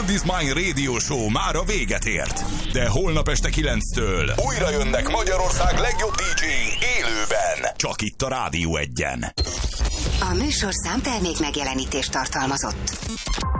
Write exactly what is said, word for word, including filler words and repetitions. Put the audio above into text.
Is Mine Radio Show már a véget ért. De holnap este kilenctől újra jönnek Magyarország legjobb dé dzséi élőben. Csak itt a Rádió Egyen. A műsorszám termék megjelenítést tartalmazott.